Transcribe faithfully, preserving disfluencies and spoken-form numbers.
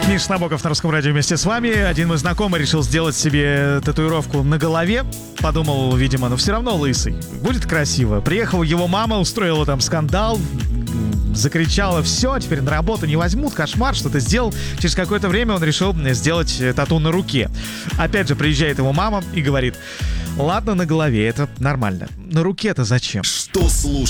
Миша Набоков на Русском радио вместе с вами. Один мой знакомый решил сделать себе татуировку на голове. Подумал, видимо, но все равно лысый. Будет красиво. Приехала его мама, устроила там скандал, закричала: все, теперь на работу не возьмут, кошмар, что ты сделал. Через какое-то время он решил сделать тату на руке. Опять же, приезжает его мама и говорит: ладно, на голове, это нормально. На руке-то зачем? Что слушать?